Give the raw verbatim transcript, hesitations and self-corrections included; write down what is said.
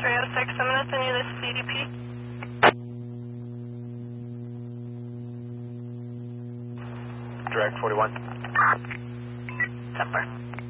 three oh six, I'm going to send you this C D P. Direct forty-one. September.